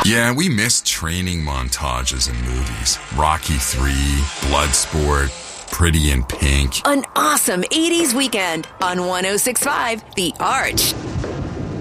Yeah, we miss training montages in movies. Rocky III, Bloodsport, Pretty in Pink. An awesome 80s weekend on 106.5 The Arch.